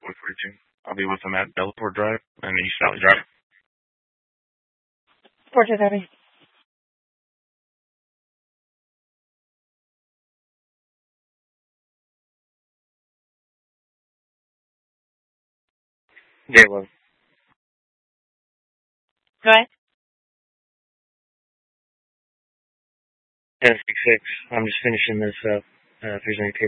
with reaching. I'll be with them at Belleport Drive and East Valley Drive. Portrait Heavy. J-Lo. Go ahead. 1066. I'm just finishing this up. If there's any